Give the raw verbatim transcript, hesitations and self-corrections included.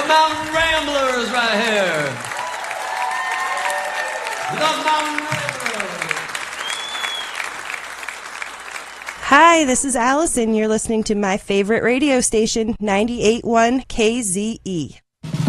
Mountain Ramblers right here. The Mountain Ramblers. Hi, this is Allison. You're listening to my favorite radio station, ninety-eight point one K Z E.